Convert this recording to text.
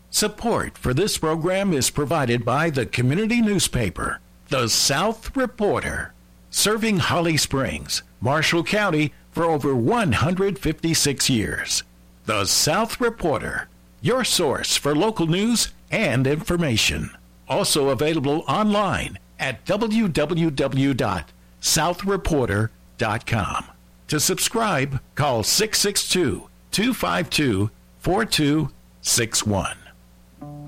Support for this program is provided by the community newspaper, The South Reporter, serving Holly Springs, Marshall County for over 156 years. The South Reporter, your source for local news and information. Also available online at www.southreporter.com. To subscribe, call 662-252-4261.